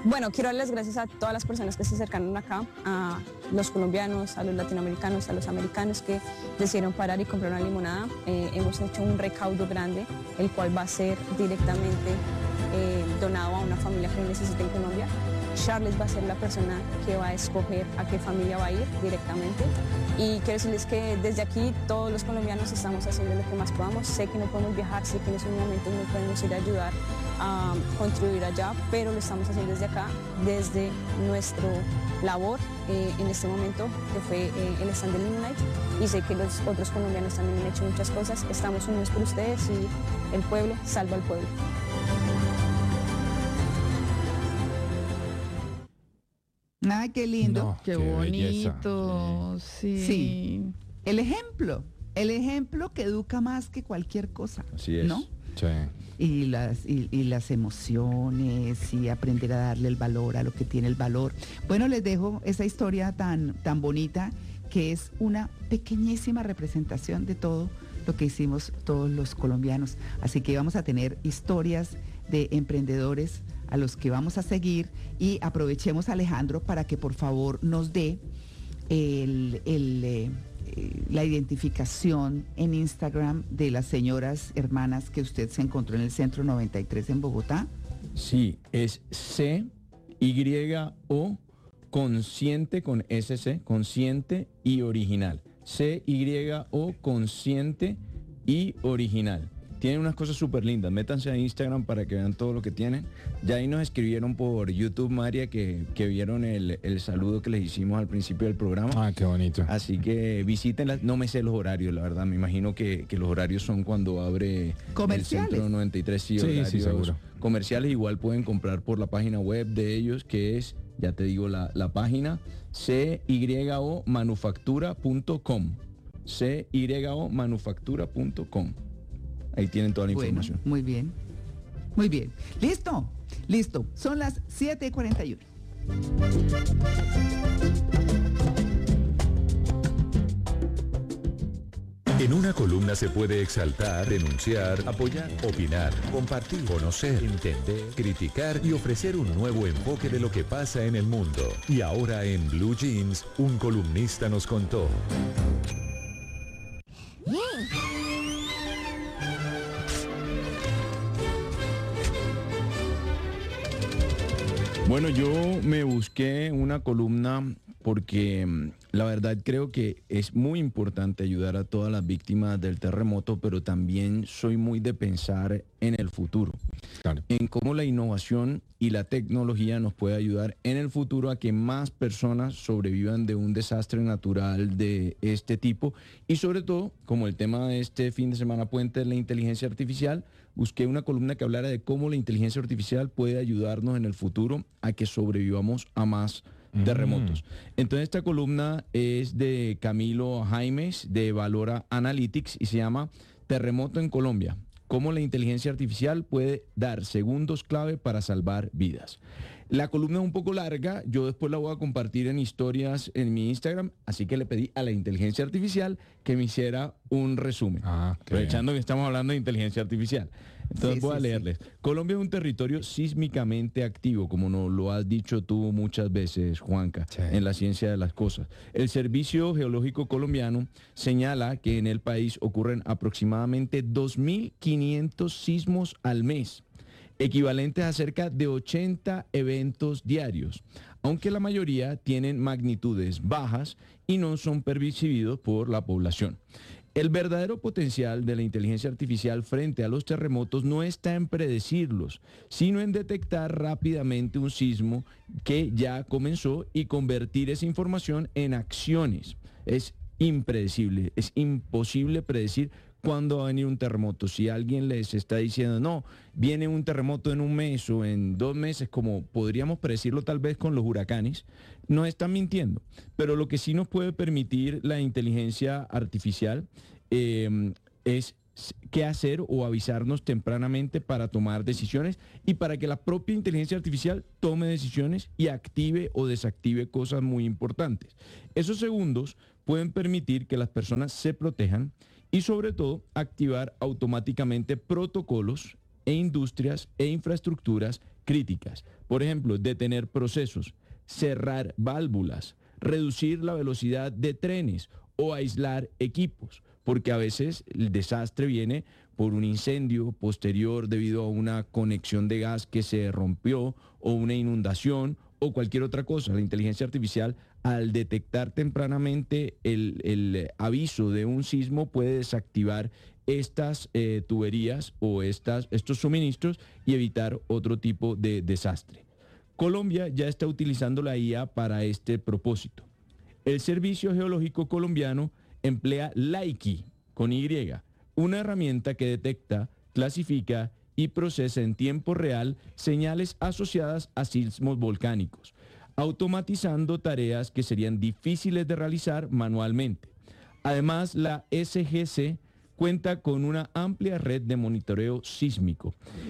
Bueno, quiero dar las gracias a todas las personas que se acercaron acá, a los colombianos, a los latinoamericanos, a los americanos que decidieron parar y comprar una limonada. Hemos hecho un recaudo grande, el cual va a ser directamente donado a una familia que lo necesita en Colombia. Charles va a ser la persona que va a escoger a qué familia va a ir directamente. Y quiero decirles que desde aquí todos los colombianos estamos haciendo lo que más podamos. Sé que no podemos viajar, sé que en esos momentos no podemos ir a ayudar a contribuir allá, pero lo estamos haciendo desde acá, desde nuestro labor en este momento, que fue el stand del Midnight, y sé que los otros colombianos también han hecho muchas cosas. Estamos unidos por ustedes y el pueblo salva al pueblo. Ay, qué lindo. No, Qué bonito, belleza. sí. El ejemplo que educa más que cualquier cosa, Así es. ¿no? Sí. Y las emociones y aprender a darle el valor a lo que tiene el valor. Bueno, les dejo esa historia tan bonita que es una pequeñísima representación de todo lo que hicimos todos los colombianos. Así que vamos a tener historias de emprendedores a los que vamos a seguir y aprovechemos a Alejandro para que por favor nos dé la identificación en Instagram de las señoras hermanas que usted se encontró en el Centro 93 en Bogotá. Sí, es CYO consciente con SC, consciente y original. CYO consciente y original. Tienen unas cosas súper lindas. Métanse a Instagram para que vean todo lo que tienen. Ya ahí nos escribieron por YouTube, María, que vieron el saludo que les hicimos al principio del programa. Ah, qué bonito. Así que visítenlas. No me sé los horarios, la verdad. Me imagino que los horarios son cuando abre ¿Comerciales? el Centro 93. Sí, horarios seguro. comerciales. Igual pueden comprar por la página web de ellos, que es, ya te digo, la página cyomanufactura.com. cyomanufactura.com. Ahí tienen toda la información. Muy bien. Muy bien. Listo. Son las 7:41. En una columna se puede exaltar, denunciar, apoyar, opinar, compartir, conocer, entender, criticar y ofrecer un nuevo enfoque de lo que pasa en el mundo. Y ahora en Blue Jeans, un columnista nos contó. Bueno, yo me busqué una columna porque la verdad creo que es muy importante ayudar a todas las víctimas del terremoto, pero también soy muy de pensar en el futuro, Claro. en cómo la innovación y la tecnología nos puede ayudar en el futuro a que más personas sobrevivan de un desastre natural de este tipo, y sobre todo, como el tema de este fin de semana puente es la inteligencia artificial, busqué una columna que hablara de cómo la inteligencia artificial puede ayudarnos en el futuro a que sobrevivamos a más terremotos. Entonces esta columna es de Camilo Jaimes de Valora Analytics y se llama Terremoto en Colombia: cómo la inteligencia artificial puede dar segundos clave para salvar vidas. La columna es un poco larga, yo después la voy a compartir en historias en mi Instagram, así que le pedí a la inteligencia artificial que me hiciera un resumen, aprovechando que estamos hablando de inteligencia artificial. Entonces voy a leerles. Colombia es un territorio sísmicamente activo, como nos lo has dicho tú muchas veces, Juanca, en la ciencia de las cosas. El Servicio Geológico Colombiano señala que en el país ocurren aproximadamente 2.500 sismos al mes, equivalentes a cerca de 80 eventos diarios, aunque la mayoría tienen magnitudes bajas y no son percibidos por la población. El verdadero potencial de la inteligencia artificial frente a los terremotos no está en predecirlos, sino en detectar rápidamente un sismo que ya comenzó y convertir esa información en acciones. Es impredecible, es imposible predecir cuándo va a venir un terremoto. Si alguien les está diciendo, no, viene un terremoto en un mes o en 2 meses, como podríamos predecirlo tal vez con los huracanes, nos están mintiendo. Pero lo que sí nos puede permitir la inteligencia artificial es qué hacer o avisarnos tempranamente para tomar decisiones y para que la propia inteligencia artificial tome decisiones y active o desactive cosas muy importantes. Esos segundos pueden permitir que las personas se protejan y sobre todo activar automáticamente protocolos e industrias e infraestructuras críticas. Por ejemplo, detener procesos, cerrar válvulas, reducir la velocidad de trenes o aislar equipos, porque a veces el desastre viene por un incendio posterior debido a una conexión de gas que se rompió o una inundación o cualquier otra cosa. La inteligencia artificial, al detectar tempranamente el aviso de un sismo, puede desactivar estas tuberías o estos suministros y evitar otro tipo de desastre. Colombia ya está utilizando la IA para este propósito. El Servicio Geológico Colombiano emplea Laiki, con Y, una herramienta que detecta, clasifica y procesa en tiempo real señales asociadas a sismos volcánicos, automatizando tareas que serían difíciles de realizar manualmente. Además, la SGC cuenta con una amplia red de monitoreo sísmico.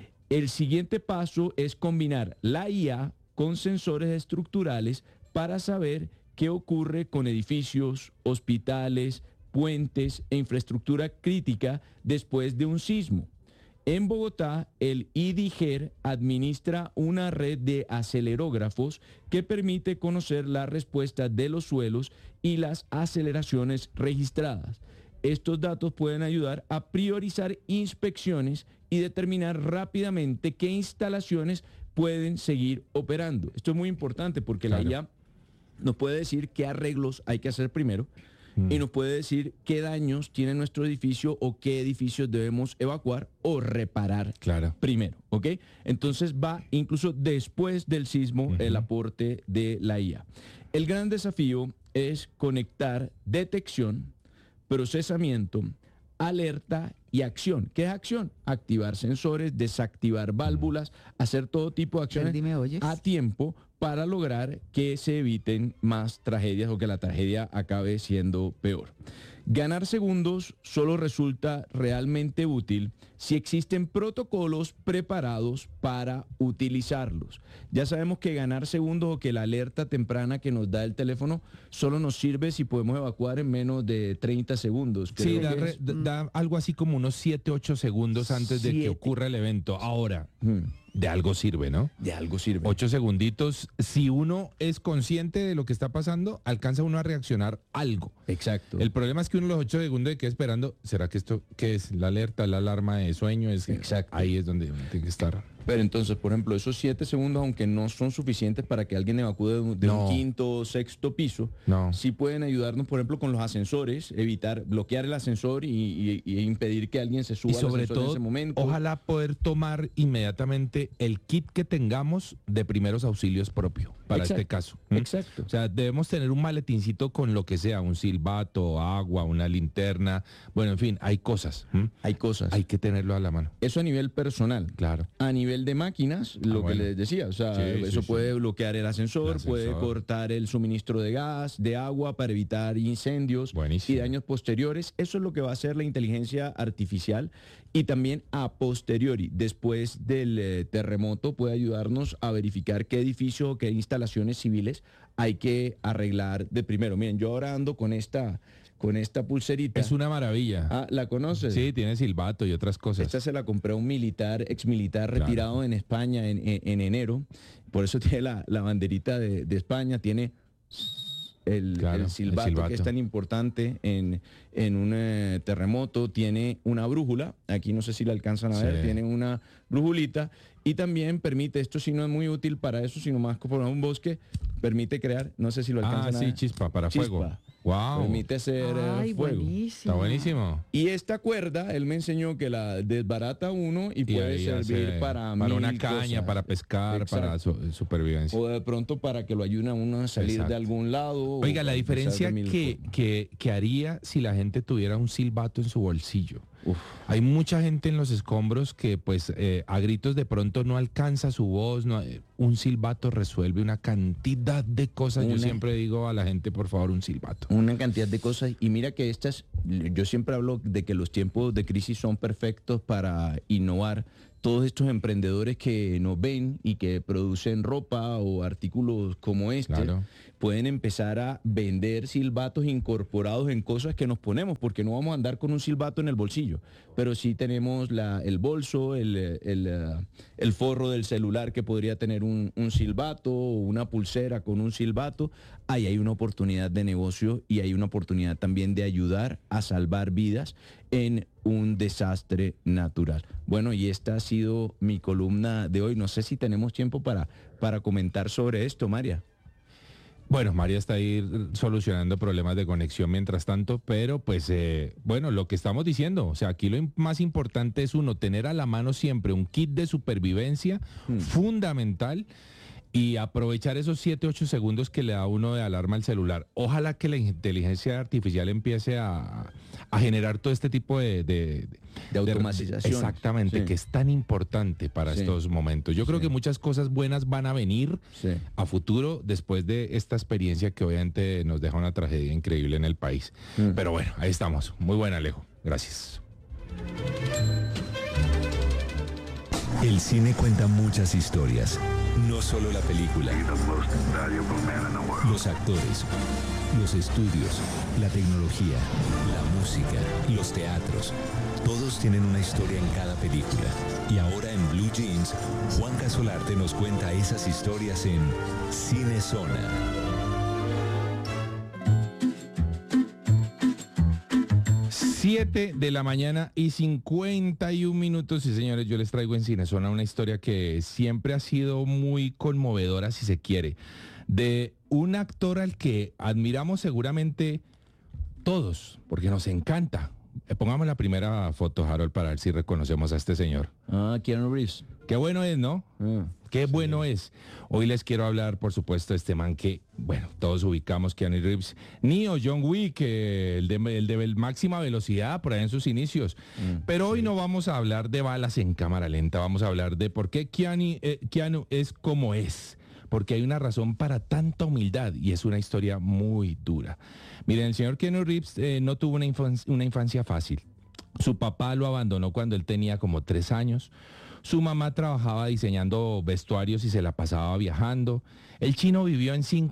El siguiente paso es combinar la IA con sensores estructurales para saber qué ocurre con edificios, hospitales, puentes e infraestructura crítica después de un sismo. En Bogotá, el IDIGER administra una red de acelerógrafos que permite conocer la respuesta de los suelos y las aceleraciones registradas. Estos datos pueden ayudar a priorizar inspecciones y determinar rápidamente qué instalaciones pueden seguir operando. Esto es muy importante porque la IA nos puede decir qué arreglos hay que hacer primero y nos puede decir qué daños tiene nuestro edificio o qué edificios debemos evacuar o reparar primero, ¿ok? Entonces va incluso después del sismo el aporte de la IA. El gran desafío es conectar detección, procesamiento, alerta y acción. ¿Qué es acción? Activar sensores, desactivar válvulas, hacer todo tipo de acciones a tiempo para lograr que se eviten más tragedias o que la tragedia acabe siendo peor. Ganar segundos solo resulta realmente útil si existen protocolos preparados para utilizarlos. Ya sabemos que ganar segundos o que la alerta temprana que nos da el teléfono solo nos sirve si podemos evacuar en menos de 30 segundos. Sí, da algo así como unos 7, 8 segundos antes de que ocurra el evento. Ahora, de algo sirve, ¿no? De algo sirve. 8 segunditos. Si uno es consciente de lo que está pasando, alcanza uno a reaccionar algo. Exacto. El problema es que uno los 8 segundos queda esperando, ¿será que esto qué es? La alerta, la alarma de sueño. Exacto. Ahí es donde uno tiene que estar. Pero entonces, por ejemplo, esos 7 segundos, aunque no son suficientes para que alguien evacúe de un quinto o sexto piso, sí pueden ayudarnos, por ejemplo, con los ascensores, evitar, bloquear el ascensor y impedir que alguien se suba al ascensor todo, en ese momento. Ojalá poder tomar inmediatamente el kit que tengamos de primeros auxilios propio para este caso. Exacto. O sea, debemos tener un maletincito con lo que sea, un silbato, agua, una linterna. Bueno, en fin, hay cosas. Hay cosas. Hay que tenerlo a la mano. Eso a nivel personal. Claro. A nivel de máquinas, que les decía, o sea, eso puede bloquear el ascensor, puede cortar el suministro de gas, de agua para evitar incendios y daños posteriores. Eso es lo que va a hacer la inteligencia artificial y también a posteriori, después del terremoto, puede ayudarnos a verificar qué edificio o qué instalaciones civiles hay que arreglar de primero. Miren, yo ahora ando con esta pulserita. Es una maravilla. Ah, ¿la conoces? Sí, tiene silbato y otras cosas. Esta se la compré a un ex militar retirado en España en enero. Por eso tiene la banderita de España, tiene el silbato que es tan importante en un terremoto, tiene una brújula, aquí no sé si la alcanzan a ver, tiene una brújulita y también permite, esto sí no es muy útil para eso, sino más como un bosque, permite crear, no sé si lo alcanzan a ver. Chispa, para fuego. Wow. Permite hacer fuego. Buenísimo. Está buenísimo. Y esta cuerda, él me enseñó que la desbarata uno y puede servir para una caña, cosas. para pescar, para supervivencia. O de pronto para que lo ayuden a uno a salir de algún lado. Oiga, la diferencia que haría si la gente tuviera un silbato en su bolsillo. Hay mucha gente en los escombros que pues a gritos de pronto no alcanza su voz, un silbato resuelve una cantidad de cosas. Yo siempre digo a la gente, por favor, un silbato. Una cantidad de cosas y mira que yo siempre hablo de que los tiempos de crisis son perfectos para innovar. Todos estos emprendedores que nos ven y que producen ropa o artículos como este, pueden empezar a vender silbatos incorporados en cosas que nos ponemos, porque no vamos a andar con un silbato en el bolsillo, pero sí tenemos el bolso, el forro del celular que podría tener un silbato, o una pulsera con un silbato. Ahí hay una oportunidad de negocio y hay una oportunidad también de ayudar a salvar vidas en un desastre natural. Bueno, y esta ha sido mi columna de hoy. No sé si tenemos tiempo para comentar sobre esto, María. Bueno, María está ahí solucionando problemas de conexión mientras tanto, pero pues bueno, lo que estamos diciendo, o sea, aquí lo más importante es tener a la mano siempre un kit de supervivencia fundamental y aprovechar esos 7-8 segundos que le da uno de alarma al celular. Ojalá que la inteligencia artificial empiece a generar todo este tipo de automatización. Exactamente, sí, que es tan importante para estos momentos. Yo creo que muchas cosas buenas van a venir a futuro después de esta experiencia que obviamente nos deja una tragedia increíble en el país. Pero bueno, ahí estamos. Muy buena, Alejo. Gracias. El cine cuenta muchas historias, no solo la película. Los actores, los estudios, la tecnología, la música, los teatros. Todos tienen una historia en cada película. Y ahora en Blue Jeans, Juan Casolarte nos cuenta esas historias en Cinezona. 7 de la mañana y 51 minutos, y señores, yo les traigo en Cinezona una historia que siempre ha sido muy conmovedora, si se quiere, de un actor al que admiramos seguramente todos, porque nos encanta. Pongamos la primera foto, Harold, para ver si reconocemos a este señor. Keanu Reeves. Qué bueno es, ¿no? Qué bueno es. Hoy les quiero hablar, por supuesto, de este man que, bueno, todos ubicamos, Keanu Reeves. Neo, John Wick, el de máxima velocidad, por ahí en sus inicios. Pero hoy no vamos a hablar de balas en cámara lenta, vamos a hablar de por qué Keanu es como es. Porque hay una razón para tanta humildad y es una historia muy dura. Miren, el señor Keanu Reeves no tuvo una infancia fácil. Su papá lo abandonó cuando él tenía como 3 años. Su mamá trabajaba diseñando vestuarios y se la pasaba viajando. El chino vivió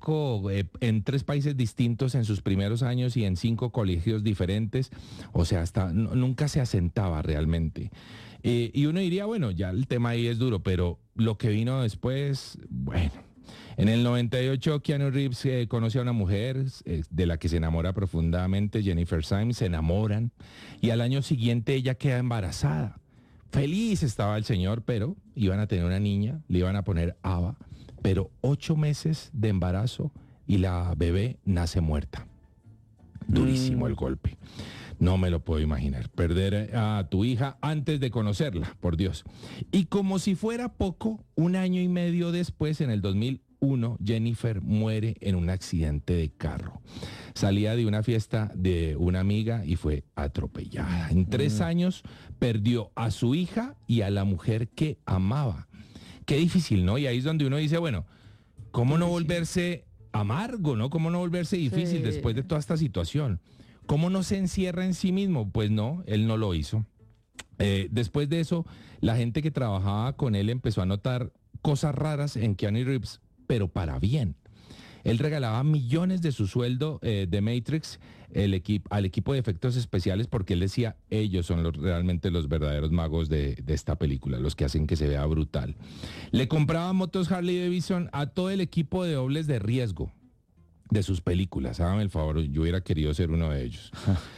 en 3 países distintos en sus primeros años y en 5 colegios diferentes. O sea, nunca se asentaba realmente. Y uno diría, bueno, ya el tema ahí es duro, pero lo que vino después, bueno. En el 98, Keanu Reeves conoce a una mujer de la que se enamora profundamente, Jennifer Symes, se enamoran, y al año siguiente ella queda embarazada. Feliz estaba el señor, pero iban a tener una niña, le iban a poner Ava, pero 8 meses de embarazo y la bebé nace muerta. Durísimo el golpe. No me lo puedo imaginar. Perder a tu hija antes de conocerla, por Dios. Y como si fuera poco, 1 año y medio después, en el 2001, Jennifer muere en un accidente de carro. Salía de una fiesta de una amiga y fue atropellada. En 3 años perdió a su hija y a la mujer que amaba. Qué difícil, ¿no? Y ahí es donde uno dice, bueno, ¿cómo no volverse amargo, ¿no? ¿Cómo no volverse difícil después de toda esta situación? ¿Cómo no se encierra en sí mismo? Pues no, él no lo hizo. Después de eso, la gente que trabajaba con él empezó a notar cosas raras en Keanu Reeves, pero para bien. Él regalaba millones de su sueldo de Matrix al equipo de efectos especiales porque él decía, ellos son realmente los verdaderos magos de esta película, los que hacen que se vea brutal. Le compraba motos Harley Davidson a todo el equipo de dobles de riesgo de sus películas. Hágame el favor, yo hubiera querido ser uno de ellos.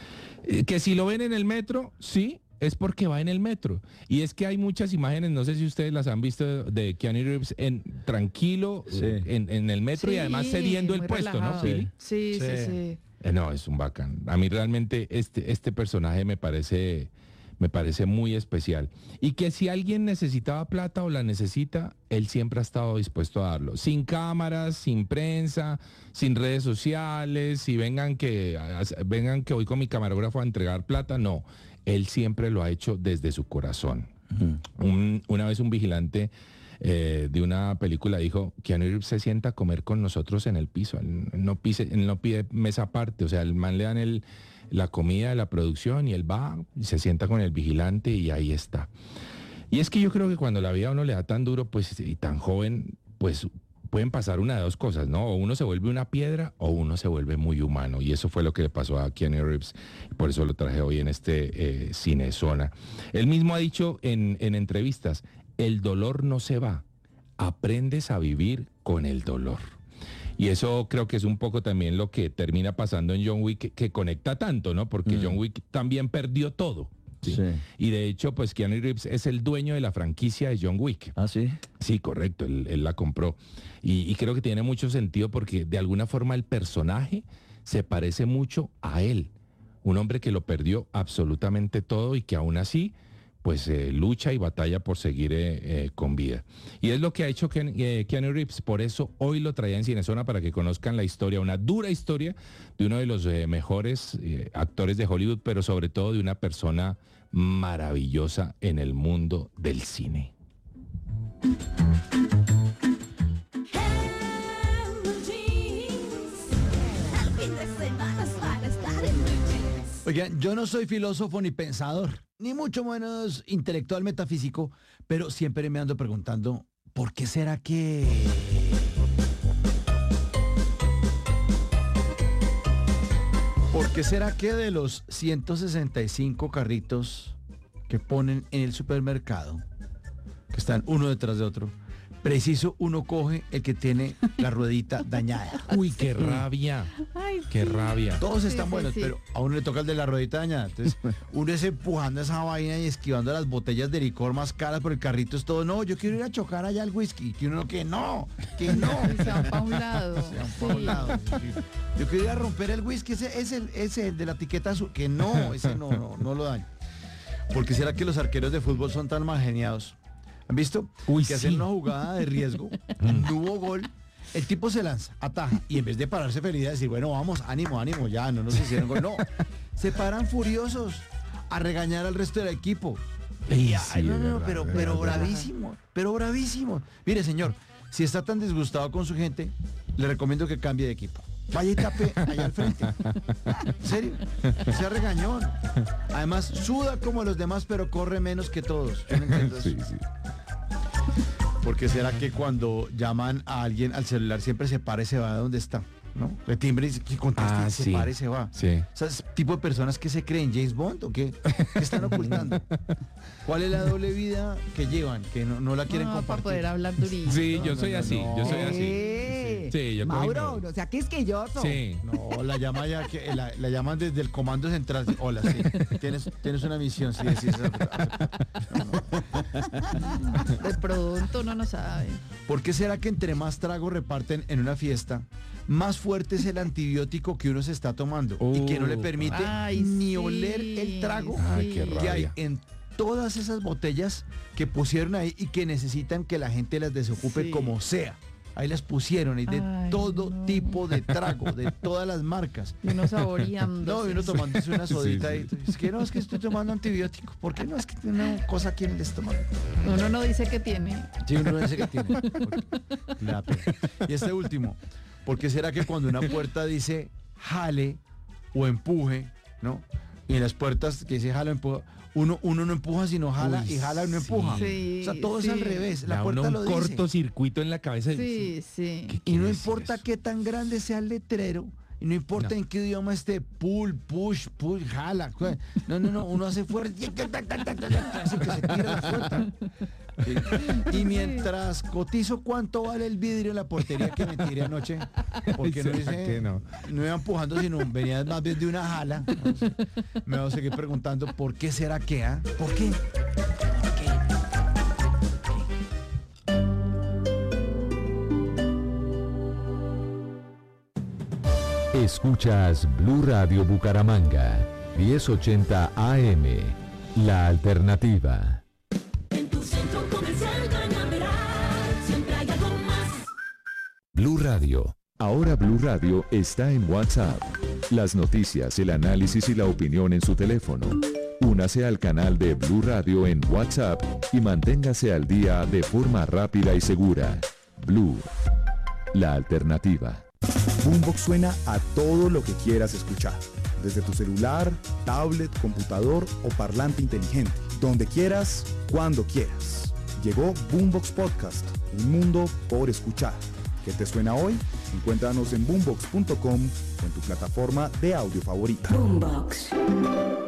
Que si lo ven en el metro, sí, es porque va en el metro. Y es que hay muchas imágenes, no sé si ustedes las han visto, de Keanu Reeves tranquilo, en el metro, y además cediendo el puesto, relajado, ¿no, Pili? Sí. No, es un bacán. A mí realmente este personaje me parece muy especial. Y que si alguien necesitaba plata o la necesita, él siempre ha estado dispuesto a darlo. Sin cámaras, sin prensa, sin redes sociales, si vengan que voy con mi camarógrafo a entregar plata, no. Él siempre lo ha hecho desde su corazón. Una vez un vigilante de una película dijo, Keanu Reeves se sienta a comer con nosotros en el piso. Él no pide mesa aparte. O sea, el man le dan la comida de la producción y él va y se sienta con el vigilante y ahí está. Y es que yo creo que cuando la vida a uno le da tan duro, pues, y tan joven, pues pueden pasar una de dos cosas, ¿no? O uno se vuelve una piedra o uno se vuelve muy humano. Y eso fue lo que le pasó a Keanu Reeves. Por eso lo traje hoy en este Cinezona. Él mismo ha dicho en entrevistas, el dolor no se va, aprendes a vivir con el dolor. Y eso creo que es un poco también lo que termina pasando en John Wick, que conecta tanto, ¿no? Porque John Wick también perdió todo. ¿sí? Sí. Y de hecho, pues Keanu Reeves es el dueño de la franquicia de John Wick. ¿Ah, sí? Sí, correcto, él la compró. Y creo que tiene mucho sentido porque de alguna forma el personaje se parece mucho a él. Un hombre que lo perdió absolutamente todo y que aún así pues lucha y batalla por seguir con vida. Y es lo que ha hecho Keanu Reeves. Por eso hoy lo traía en Cinezona para que conozcan la historia, una dura historia de uno de los mejores actores de Hollywood, pero sobre todo de una persona maravillosa en el mundo del cine. Oigan, yo no soy filósofo ni pensador, ni mucho menos intelectual metafísico, pero siempre me ando preguntando, ¿por qué será que... ¿Por qué será que de los 165 carritos que ponen en el supermercado, que están uno detrás de otro, preciso uno coge el que tiene la ruedita dañada? Uy, qué rabia. Ay, qué sí. rabia. Todos están Sí, buenos, sí. pero a uno le toca el de la ruedita dañada. Entonces, uno es empujando esa vaina y esquivando las botellas de licor más caras, pero el carrito es todo, no, yo quiero ir a chocar allá al whisky. Y uno que no. Y se van para un lado. Se van pa' un Sí. lado. Yo quiero ir a romper el whisky, ese el de la etiqueta azul, que no, ese no lo daño. ¿Por qué será que los arqueros de fútbol son tan mal geniados? ¿Han visto? Uy, que hacen sí. una jugada de riesgo, no hubo gol, el tipo se lanza, ataja, y en vez de pararse feliz y decir, bueno, vamos, ánimo, ya, no nos hicieron gol, no, se paran furiosos a regañar al resto del equipo. Y, ay, no, pero bravísimo. Mire, señor, si está tan disgustado con su gente, le recomiendo que cambie de equipo. Vaya y tape allá al frente. ¿En serio? Sea regañón. Además, suda como los demás, pero corre menos que todos. Yo no entiendo eso. Sí, sí. Porque será que cuando llaman a alguien al celular siempre se para y se va de donde está, ¿no? Le timbre y que conteste, se sí. para y se va. Sí. O sea, ¿ese tipo de personas que se creen James Bond o qué? ¿Qué están ocultando? ¿Cuál es la doble vida que llevan? Que no la quieren No, para compartir. poder hablar durito. Sí, yo soy así, yo soy así. Sí, yo Mauro, cogí- no sea quisquilloso. Sí. No, la llama ya que la llaman desde el comando central. Hola, sí. Tienes una misión, sí, sí. De pronto uno no sabe. ¿Por qué será que entre más trago reparten en una fiesta, más fuerte es el antibiótico que uno se está tomando y que no le permite Ay, ni sí, oler el trago Ay, qué que hay rabia. en todas esas botellas que pusieron ahí y que necesitan que la gente las desocupe Sí. como sea? Ahí las pusieron y de Ay, todo no. tipo de trago, de todas las marcas. Y uno saboreando. No, y uno tomándose una sodita Sí, y es que no, es que estoy tomando antibiótico. ¿Por qué no? Es que tiene una cosa aquí en el estómago. Uno no dice que tiene. Sí, uno dice que tiene. Le da pena. Y este último, ¿por qué será que cuando una puerta dice jale o empuje, ¿no? Y en las puertas que dice jale o empuja, uno no empuja sino jala Uy, y jala y no empuja? sí. O sea, todo Sí. es al revés. La Da puerta uno lo un dice. cortocircuito en la cabeza. Sí, sí. ¿Qué Y quiere no decir importa eso? qué tan grande sea el letrero, y no importa No. en qué idioma esté, pull, push, jala. No, uno hace fuerte, así que se tira la puerta. Sí. Y mientras cotizo cuánto vale el vidrio en la portería que me tiré anoche, porque no ¿Será que dice, no? no iba empujando, sino venía más bien de una jala. Me voy a seguir preguntando, ¿por qué será que? ¿Por qué? ¿Por qué? Escuchas Blue Radio Bucaramanga, 1080 AM, la alternativa. En tu centro comercial Cañaveral, siempre hay algo más. Blue Radio. Ahora Blue Radio está en WhatsApp. Las noticias, el análisis y la opinión en su teléfono. Únase al canal de Blue Radio en WhatsApp y manténgase al día de forma rápida y segura. Blue, la alternativa. Boombox suena a todo lo que quieras escuchar, desde tu celular, tablet, computador o parlante inteligente, donde quieras, cuando quieras. Llegó Boombox Podcast, un mundo por escuchar. ¿Qué te suena hoy? Encuéntranos en boombox.com o en tu plataforma de audio favorita. Boombox.